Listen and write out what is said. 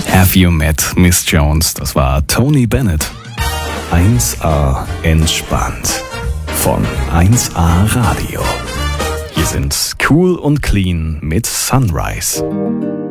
Have You Met Miss Jones? Das war Tony Bennett. 1A entspannt von 1A Radio. Hier sind Cool und Clean mit Sunrise.